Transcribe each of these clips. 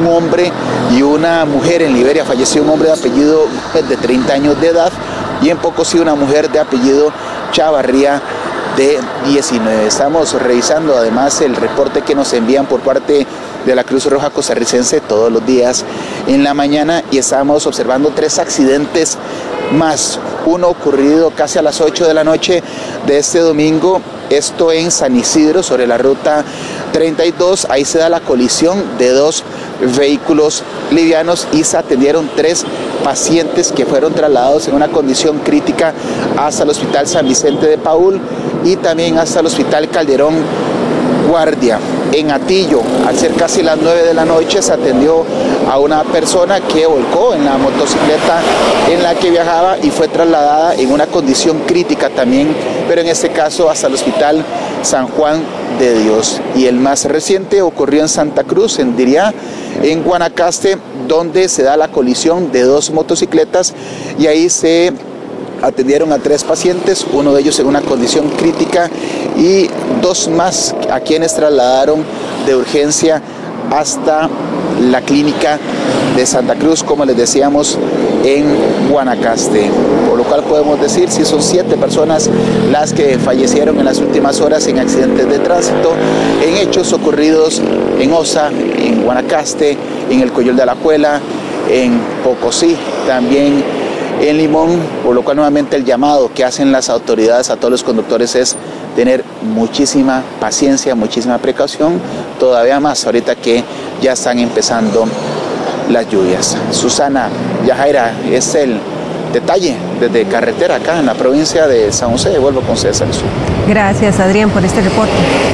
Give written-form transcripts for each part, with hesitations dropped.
un hombre y una mujer en Liberia. Falleció un hombre de apellido de 30 años de edad y en Pocosí una mujer de apellido Chavarría de 19. Estamos revisando además el reporte que nos envían por parte de la Cruz Roja Costarricense todos los días en la mañana y estamos observando 3 accidentes más. Uno ocurrido casi a las 8 de la noche de este domingo, esto en San Isidro, sobre la ruta 32. Ahí se da la colisión de 2 vehículos livianos y se atendieron 3 pacientes que fueron trasladados en una condición crítica hasta el Hospital San Vicente de Paúl y también hasta el Hospital Calderón Guardia. En Atillo, al ser casi las 9 de la noche, se atendió a una persona que volcó en la motocicleta en la que viajaba y fue trasladada en una condición crítica también, pero en este caso hasta el Hospital San Juan de Dios. Y el más reciente ocurrió en Santa Cruz, en Diriá, en Guanacaste, donde se da la colisión de 2 motocicletas y ahí se atendieron a 3 pacientes, uno de ellos en una condición crítica y 2 más a quienes trasladaron de urgencia hasta la clínica de Santa Cruz, como les decíamos, en Guanacaste. Por lo cual podemos decir si son 7 personas las que fallecieron en las últimas horas en accidentes de tránsito, en hechos ocurridos en Osa, en Guanacaste, en el Coyol de Alajuela, en Pocosí, también en Limón, por lo cual nuevamente el llamado que hacen las autoridades a todos los conductores es tener muchísima paciencia, muchísima precaución, todavía más ahorita que ya están empezando las lluvias. Susana Yajaira, es el detalle desde carretera acá en la provincia de San José. Vuelvo con César Sur. Gracias, Adrián, por este reporte.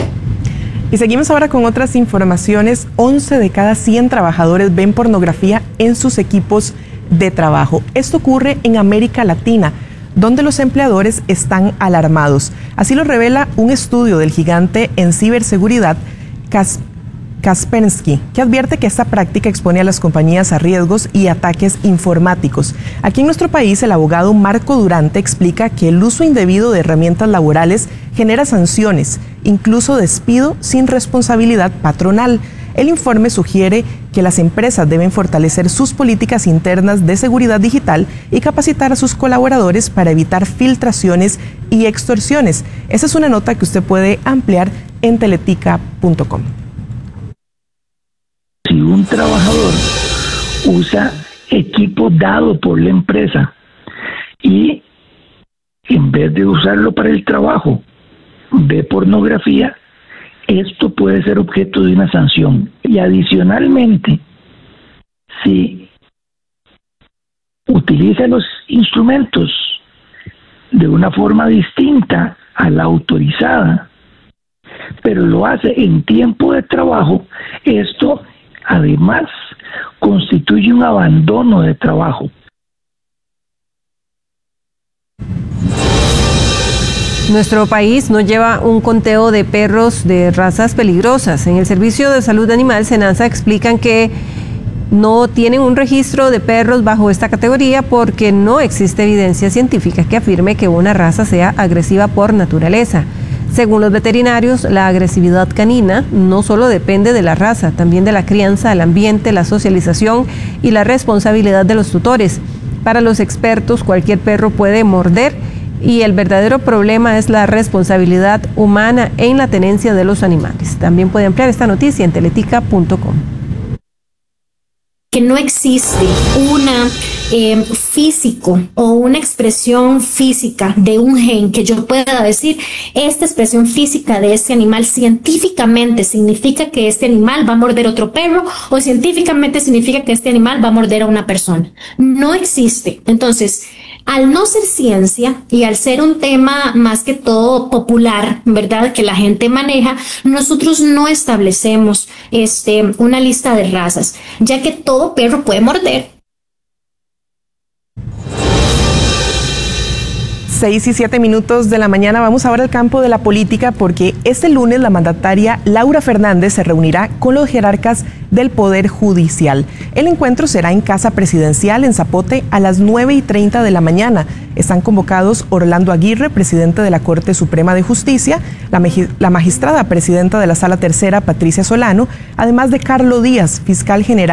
Y seguimos ahora con otras informaciones. 11 de cada 100 trabajadores ven pornografía en sus equipos de trabajo. Esto ocurre en América Latina, donde los empleadores están alarmados. Así lo revela un estudio del gigante en ciberseguridad Kaspersky, que advierte que esta práctica expone a las compañías a riesgos y ataques informáticos. Aquí en nuestro país, el abogado Marco Durante explica que el uso indebido de herramientas laborales genera sanciones, incluso despido sin responsabilidad patronal. El informe sugiere que las empresas deben fortalecer sus políticas internas de seguridad digital y capacitar a sus colaboradores para evitar filtraciones y extorsiones. Esa es una nota que usted puede ampliar en teletica.com. Si un trabajador usa equipo dado por la empresa y en vez de usarlo para el trabajo ve pornografía, esto puede ser objeto de una sanción. Y adicionalmente, si utiliza los instrumentos de una forma distinta a la autorizada, pero lo hace en tiempo de trabajo, esto además constituye un abandono de trabajo. Nuestro país no lleva un conteo de perros de razas peligrosas. En el Servicio de Salud Animal, SENASA, explican que no tienen un registro de perros bajo esta categoría porque no existe evidencia científica que afirme que una raza sea agresiva por naturaleza. Según los veterinarios, la agresividad canina no solo depende de la raza, también de la crianza, el ambiente, la socialización y la responsabilidad de los tutores. Para los expertos, cualquier perro puede morder y el verdadero problema es la responsabilidad humana en la tenencia de los animales. También puede ampliar esta noticia en teletica.com. Que no existe una físico o una expresión física de un gen que yo pueda decir, esta expresión física de este animal científicamente significa que este animal va a morder otro perro o científicamente significa que este animal va a morder a una persona. No existe. Entonces, al no ser ciencia y al ser un tema más que todo popular, ¿verdad?, que la gente maneja, nosotros no establecemos una lista de razas, ya que todo perro puede morder. 6:07 de la mañana. Vamos ahora al campo de la política porque este lunes la mandataria Laura Fernández se reunirá con los jerarcas del Poder Judicial. El encuentro será en Casa Presidencial en Zapote a las 9:30 de la mañana. Están convocados Orlando Aguirre, presidente de la Corte Suprema de Justicia, la magistrada presidenta de la Sala Tercera, Patricia Solano, además de Carlos Díaz, fiscal general